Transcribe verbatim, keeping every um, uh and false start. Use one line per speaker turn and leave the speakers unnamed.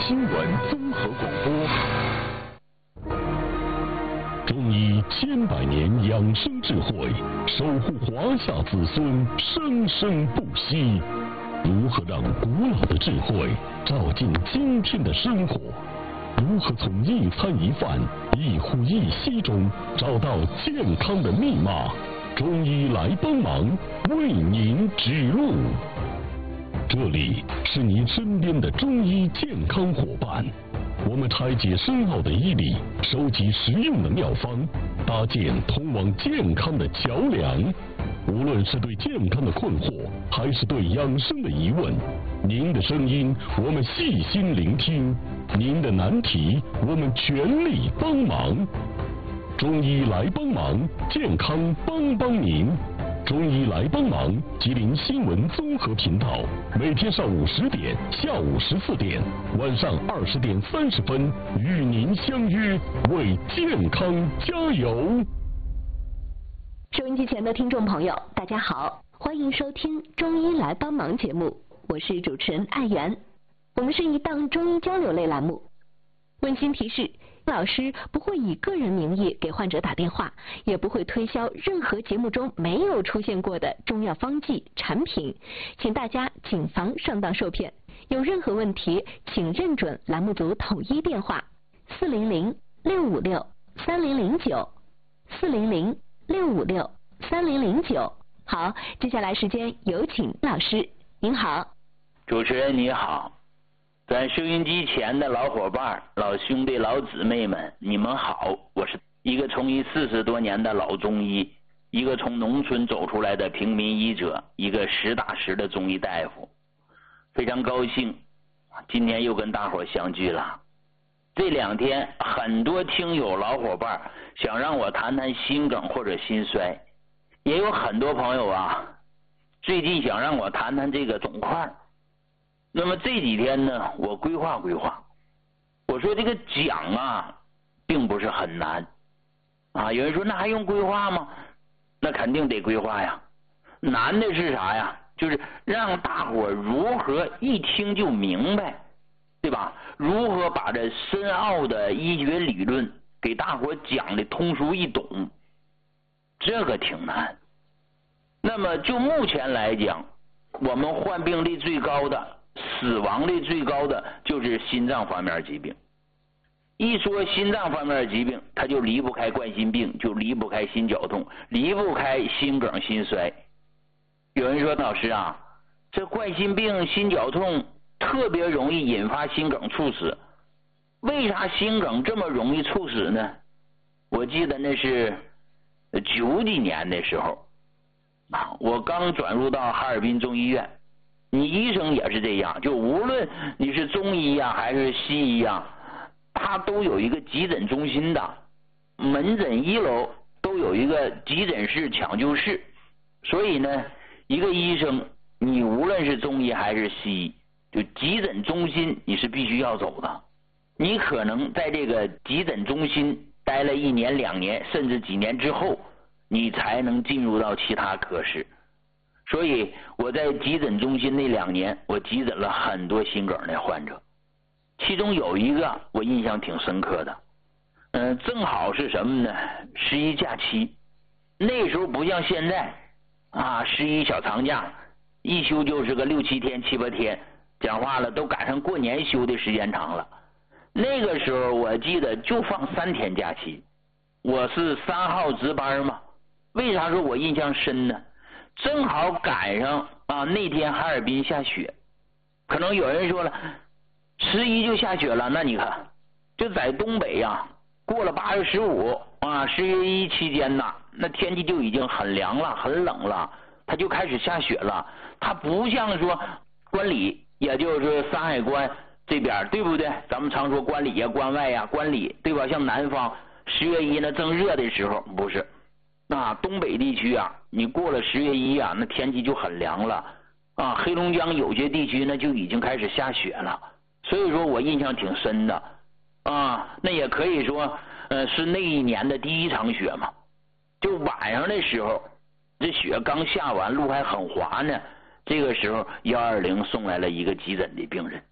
新闻综合广播。中医千百年养生智慧，守护华夏子孙生生不息。如何让古老的智慧照进今天的生活？如何从一餐一饭、一呼一吸中找到健康的密码？中医来帮忙，为您指路。这里是您身边的中医健康伙伴，我们拆解深奥的医理，收集实用的妙方，搭建通往健康的桥梁。无论是对健康的困惑，还是对养生的疑问，您的声音我们细心聆听，您的难题我们全力帮忙。中医来帮忙，健康帮帮您。中医来帮忙，吉林新闻综合频道，每天上午十点、下午十四点、晚上二十点三十分，与您相约，为健康加油。
收音机前的听众朋友，大家好，欢迎收听《中医来帮忙》节目，我是主持人艾媛。我们是一档中医交流类栏目。温馨提示，老师不会以个人名义给患者打电话，也不会推销任何节目中没有出现过的中药方剂产品，请大家谨防上当受骗。有任何问题，请认准栏目组统一电话四零零六五六三零零九四零零六五六三零零九。好，接下来时间有请老师。您好。
主持人你好，咱收音机前的老伙伴、老兄弟、老姊妹们，你们好！我是一个从医四十多年的老中医，一个从农村走出来的平民医者，一个实打实的中医大夫。非常高兴，今天又跟大伙相聚了。这两天很多听友老伙伴想让我谈谈心梗或者心衰，也有很多朋友啊，最近想让我谈谈这个肿块。那么这几天呢，我规划规划。我说这个讲啊，并不是很难啊。有人说那还用规划吗？那肯定得规划呀。难的是啥呀？就是让大伙如何一听就明白，对吧？如何把这深奥的医学理论给大伙讲的通俗易懂，这个挺难。那么就目前来讲，我们患病率最高的、死亡率最高的就是心脏方面疾病。一说心脏方面疾病，它就离不开冠心病，就离不开心绞痛，离不开心梗、心衰。有人说老师啊，这冠心病、心绞痛特别容易引发心梗猝死，为啥心梗这么容易猝死呢？我记得那是九几年的时候啊，我刚转入到哈尔滨中医院。你医生也是这样，就无论你是中医呀、啊、还是西医啊，他都有一个急诊中心的，门诊一楼都有一个急诊室、抢救室。所以呢，一个医生你无论是中医还是西医，就急诊中心你是必须要走的。你可能在这个急诊中心待了一年、两年，甚至几年之后，你才能进入到其他科室。所以我在急诊中心那两年，我急诊了很多心梗的患者，其中有一个我印象挺深刻的。嗯、呃，正好是什么呢？十一假期，那时候不像现在啊，十一小长假一休就是个六七天、七八天，讲话了都赶上过年休的时间长了。那个时候我记得就放三天假期，我是三号值班嘛。为啥说我印象深呢？正好赶上啊，那天哈尔滨下雪。可能有人说了，十一就下雪了，那你看就在东北呀、啊，过了八月十五啊，十月一期间呐，那天气就已经很凉了，很冷了，它就开始下雪了。它不像说关里，也就是山海关这边，对不对？咱们常说关里呀、关外呀、关里，对吧？像南方十月一呢正热的时候，不是。那东北地区啊，你过了十月一啊，那天气就很凉了啊。黑龙江有些地区呢就已经开始下雪了，所以说我印象挺深的啊。那也可以说，呃，是那一年的第一场雪嘛。就晚上的时候，这雪刚下完，路还很滑呢。这个时候，幺二零送来了一个急诊的病人，